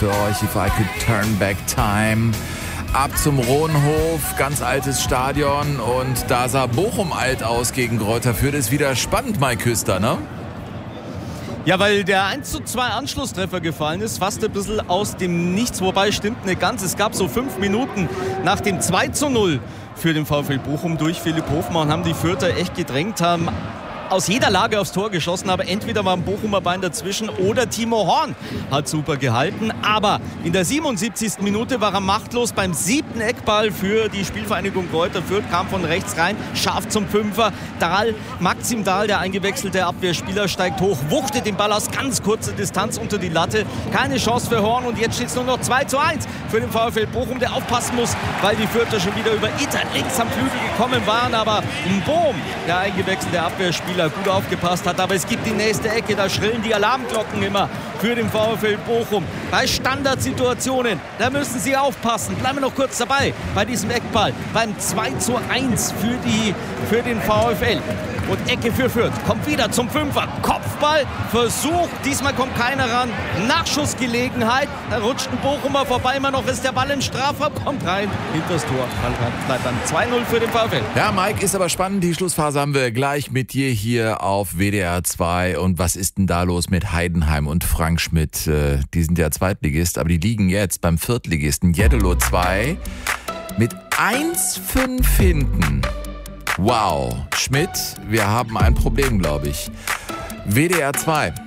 für euch, If I Could Turn Back Time. Ab zum Rohnhof, ganz altes Stadion und da sah Bochum alt aus gegen Greuther Fürth. Ist wieder spannend, Mike Küster, ne? Ja, weil der 1:2 Anschlusstreffer gefallen ist, fast ein bisschen aus dem Nichts, wobei stimmt nicht ganz. Es gab so 5 Minuten nach dem 2:0 für den VfL Bochum durch Philipp Hofmann, haben die Fürther echt gedrängt, haben aus jeder Lage aufs Tor geschossen, aber entweder war ein Bochumer Bein dazwischen oder Timo Horn hat super gehalten. Aber in der 77. Minute war er machtlos beim 7. Eckball für die Spielvereinigung Greuther Fürth, kam von rechts rein, scharf zum Fünfer. Maxim Dahl, der eingewechselte Abwehrspieler, steigt hoch, wuchtet den Ball aus ganz kurzer Distanz unter die Latte. Keine Chance für Horn und jetzt steht es nur noch 2:1 für den VfL Bochum, der aufpassen muss, weil die Fürther schon wieder über Itter links am Flügel gekommen waren. Aber Bohm, der eingewechselte Abwehrspieler, gut aufgepasst hat, aber es gibt die nächste Ecke, da schrillen die Alarmglocken immer für den VfL Bochum. Bei Standardsituationen, da müssen sie aufpassen. Bleiben wir noch kurz dabei bei diesem Eckball, beim 2:1 für den VfL. Und Ecke für Fürth, kommt wieder zum Fünfer, Kopfball, Versuch, diesmal kommt keiner ran, Nachschussgelegenheit, da rutscht ein Bochumer vorbei, immer noch ist der Ball im Strafraum, kommt rein, hinters Tor, bleibt dann 2:0 für den VfL. Ja, Mike, ist aber spannend, die Schlussphase haben wir gleich mit dir hier auf WDR 2 und was ist denn da los mit Heidenheim und Frank Schmidt? Die sind ja Zweitligist, aber die liegen jetzt beim Viertligisten Jeddelo 2 mit 1:5 hinten. Wow, Schmidt, wir haben ein Problem, glaube ich. WDR 2,